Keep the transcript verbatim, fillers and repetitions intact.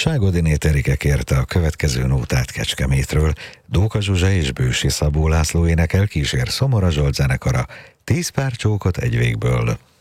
Ságodiné Terike kérte a következő nótát Kecskemétről. Dóka Zsuzsa és Bősi Szabó László énekel, kísér Szomora Zsolt zenekara. Tíz pár csókot egy végből.